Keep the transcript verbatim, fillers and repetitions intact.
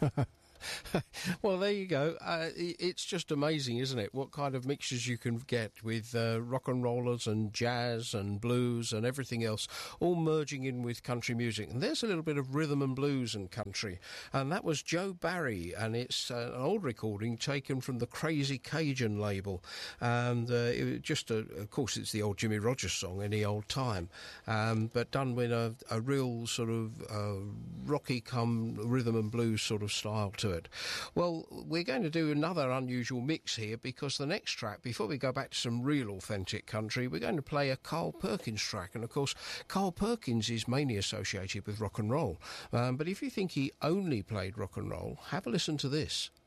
Well, there you go. Uh, it's just amazing, isn't it? What kind of mixtures you can get with uh, rock and rollers and jazz and blues and everything else, all merging in with country music. And there's a little bit of rhythm and blues and country. And that was Joe Barry, and it's uh, an old recording taken from the Crazy Cajun label. And uh, it just, uh, of course, it's the old Jimmy Rogers song, Any Old Time, um, but done with a, a real sort of uh, rocky come rhythm and blues sort of style to it. Well, we're going to do another unusual mix here, because the next track, before we go back to some real authentic country, we're going to play a Carl Perkins track. And of course, Carl Perkins is mainly associated with rock and roll. Um, but if you think he only played rock and roll, have a listen to this.